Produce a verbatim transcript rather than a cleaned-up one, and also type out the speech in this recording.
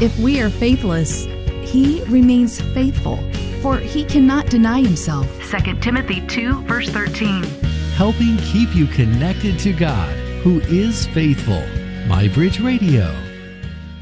If we are faithless, He remains faithful, for He cannot deny Himself. Second Timothy two, verse thirteen. Helping keep you connected to God, who is faithful. MyBridge Radio.